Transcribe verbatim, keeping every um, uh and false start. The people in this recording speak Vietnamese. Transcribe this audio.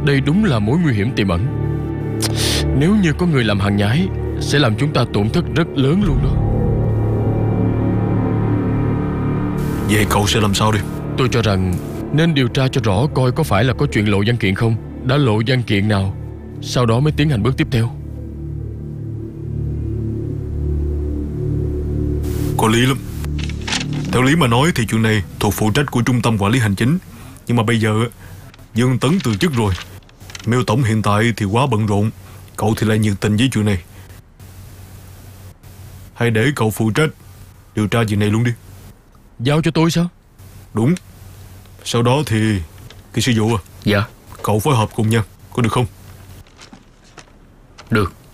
Đây đúng là mối nguy hiểm tiềm ẩn. Nếu như có người làm hàng nhái, sẽ làm chúng ta tổn thất rất lớn luôn đó. Vậy cậu sẽ làm sao đi? Tôi cho rằng nên điều tra cho rõ coi có phải là có chuyện lộ văn kiện không, đã lộ văn kiện nào, sau đó mới tiến hành bước tiếp theo. Có lý lắm. Theo lý mà nói thì chuyện này thuộc phụ trách của Trung tâm Quản lý Hành chính. Nhưng mà bây giờ Dương Tấn từ chức rồi, Miêu tổng hiện tại thì quá bận rộn, cậu thì lại nhiệt tình với chuyện này. Hãy để cậu phụ trách điều tra chuyện này luôn đi. Giao cho tôi sao? Đúng. Sau đó thì kỹ sư Vũ à, dạ, cậu phối hợp cùng nhau, có được không? được.